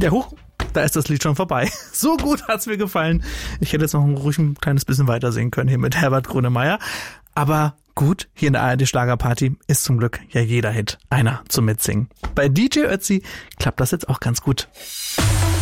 Ja, da ist das Lied schon vorbei. So gut hat's mir gefallen. Ich hätte jetzt noch ruhig ein kleines bisschen weiter singen können hier mit Herbert Grönemeyer. Aber gut, hier in der ARD Schlagerparty ist zum Glück ja jeder Hit einer zum Mitsingen. Bei DJ Ötzi klappt das jetzt auch ganz gut.